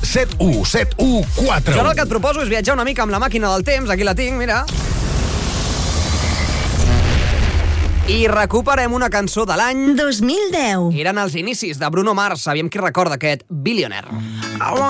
71714. Jo el que et proposo és viatjar una mica amb la màquina del temps. Aquí la tinc, mira. I recuperem una cançó de l'any 2010. Eren els inicis de Bruno Mars. Sabíem qui recorda aquest Billionaire.